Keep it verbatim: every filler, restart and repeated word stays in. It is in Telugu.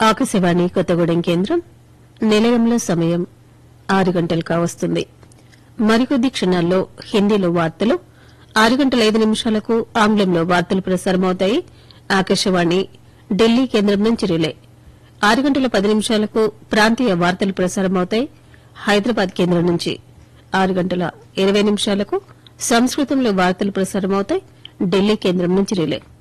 ఆకాశవాణి కొత్తగూడెం కేంద్రం నిలయంలో సమయం ఆరు గంటలు కావస్తుంది. మరికొద్ది క్షణాల్లో హిందీలో వార్తలు, ఆరు గంటల ఐదు నిమిషాలకు ఆంగ్లంలో వార్తలు ప్రసారమవుతాయి. ఆకాశవాణి ఢిల్లీ కేంద్రం నుంచి రిలే. ఆరు గంటల పది నిమిషాలకు ప్రాంతీయ వార్తలు ప్రసారమవుతాయి హైదరాబాద్ కేంద్రం నుంచి. ఆరు గంటల ఇరవై నిమిషాలకు సంస్కృతంలో వార్తలు ప్రసారమవుతాయి ఢిల్లీ కేంద్రం నుంచి రిలే.